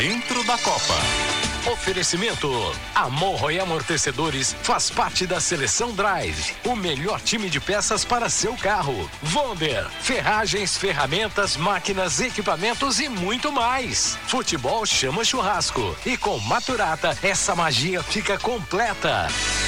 Dentro da Copa. Oferecimento: Amorro e Amortecedores faz parte da Seleção Drive, o melhor time de peças para seu carro. Wonder, ferragens, ferramentas, máquinas, equipamentos e muito mais. Futebol chama churrasco e com Maturata essa magia fica completa.